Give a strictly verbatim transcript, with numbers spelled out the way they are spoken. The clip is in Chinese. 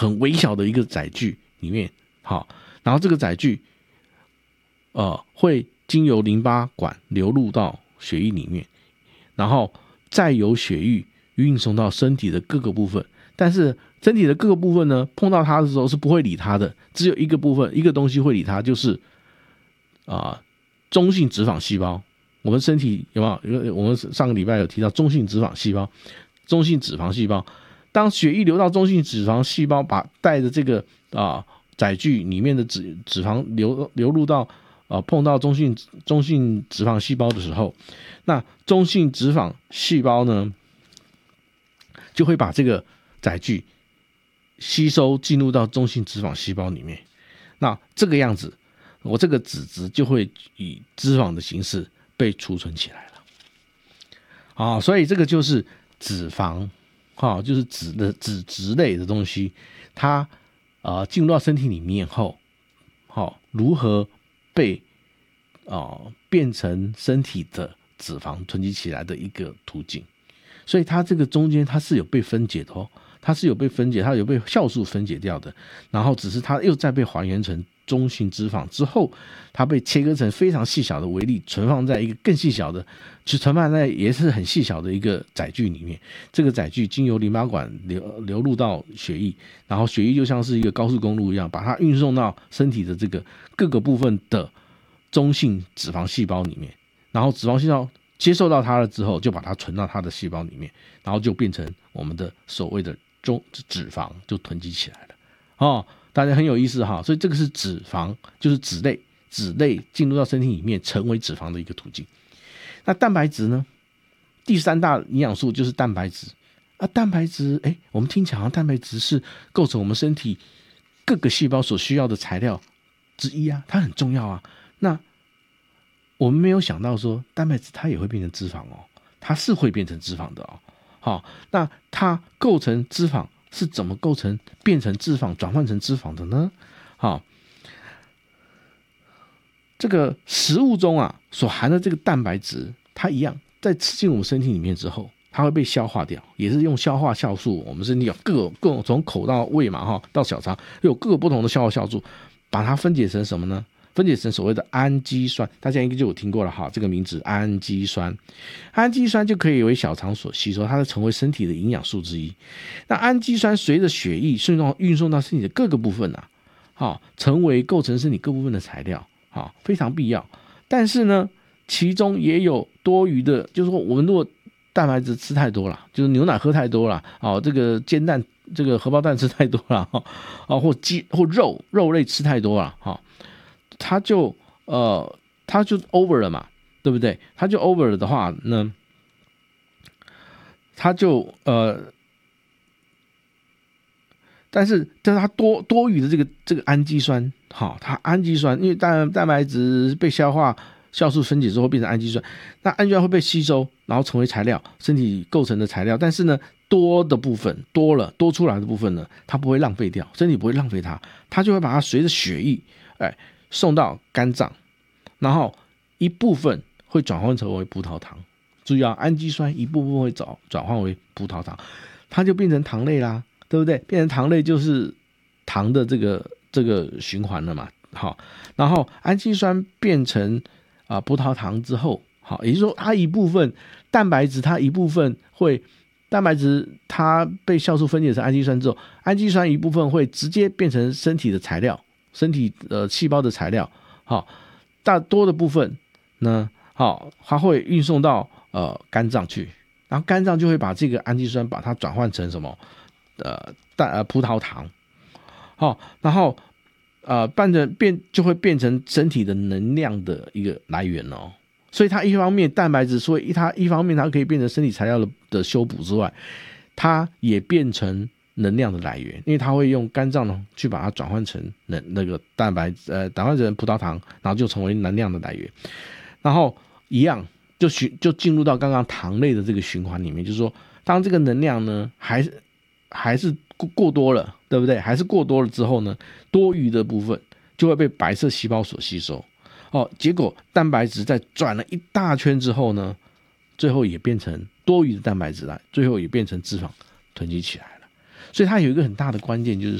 很微小的一个载具里面，好，然后这个载具呃会经由淋巴管流入到血液里面，然后再由血液运送到身体的各个部分，但是身体的各个部分呢，碰到它的时候是不会理它的，只有一个部分一个东西会理它，就是啊、呃、中性脂肪细胞。我们身体有没有？我们上个礼拜有提到中性脂肪细胞，中性脂肪细胞，当血液流到中性脂肪细胞，把带着这个啊、呃、载具里面的脂脂肪流流入到啊、呃、碰到中性中性脂肪细胞的时候，那中性脂肪细胞呢就会把这个载具吸收进入到中性脂肪细胞里面。那这个样子，我这个脂质就会以脂肪的形式被储存起来了。啊，所以这个就是脂肪，哈、啊，就是脂的脂质类的东西，它呃进入到身体里面后，好、啊、如何被啊变成身体的脂肪囤积起来的一个途径。所以它这个中间它是有被分解的哦，它是有被分解，它有被酵素分解掉的，然后只是它又再被还原成中性脂肪之后，它被切割成非常细小的微粒，存放在一个更细小的，就存放在也是很细小的一个载具里面。这个载具经由淋巴管流流入到血液，然后血液就像是一个高速公路一样，把它运送到身体的这个各个部分的中性脂肪细胞里面，然后脂肪细胞接受到它了之后，就把它存到它的细胞里面，然后就变成我们的所谓的中脂肪，就囤积起来了。哦，大家很有意思哈，所以这个是脂肪，就是脂类，脂类进入到身体里面成为脂肪的一个途径。那蛋白质呢？第三大营养素就是蛋白质啊，蛋白质，哎，我们听起来好像蛋白质是构成我们身体各个细胞所需要的材料之一啊，它很重要啊。那我们没有想到说，蛋白质它也会变成脂肪哦，它是会变成脂肪的哦。好，那它构成脂肪是怎么构成变成脂肪转换成脂肪的呢？好，这个食物中啊所含的这个蛋白质，它一样在吃进我们身体里面之后，它会被消化掉，也是用消化酵素。我们身体有各各种从口到胃嘛哈，到小肠有各个不同的消化酵素，把它分解成什么呢？分解成所谓的氨基酸，大家应该就有听过了哈，这个名字氨基酸。氨基酸就可以为小肠所吸收，它会成为身体的营养素之一。那氨基酸随着血液顺送运送到身体的各个部分啊，好，成为构成身体各部分的材料，好，非常必要。但是呢，其中也有多余的，就是说我们如果蛋白质吃太多了，就是牛奶喝太多了，哦，这个煎蛋、这个荷包蛋吃太多了，哦，或鸡或肉肉类吃太多了，哈、哦。它就呃，它就 over 了嘛，对不对？它就 over 了的话呢，它就呃，但是但是它多多余的这个这个氨基酸，好，它氨基酸因为蛋蛋白质被消化酵素分解之后变成氨基酸，那氨基酸会被吸收，然后成为材料，身体构成的材料。但是呢，多的部分多了多出来的部分呢，它不会浪费掉，身体不会浪费它，它就会把它随着血液，哎。送到肝脏，然后一部分会转换成为葡萄糖。注意啊，氨基酸一部分会转转换为葡萄糖，它就变成糖类啦，对不对？变成糖类就是糖的这个这个循环了嘛。好，然后氨基酸变成啊、呃、葡萄糖之后，好，也就是说它一部分蛋白质，它一部分会蛋白质它被酵素分解成氨基酸之后，氨基酸一部分会直接变成身体的材料。身体呃细胞的材料，好，大多的部分呢，好，它会运送到呃肝脏去，然后肝脏就会把这个氨基酸把它转换成什么呃蛋呃葡萄糖，好，然后呃变成变就会变成身体的能量的一个来源哦。所以它一方面蛋白质，所以它一方面它可以变成身体材料的的修补之外，它也变成能量的来源，因为它会用肝脏呢去把它转换成那那个蛋白呃转换成葡萄糖，然后就成为能量的来源，然后一样就循就进入到刚刚糖类的这个循环里面，就是说当这个能量呢还是还是过多了，对不对？还是过多了之后呢，多余的部分就会被白色细胞所吸收，哦，结果蛋白质在转了一大圈之后呢，最后也变成多余的蛋白质来，最后也变成脂肪囤积起来了。所以它有一个很大的关键，就是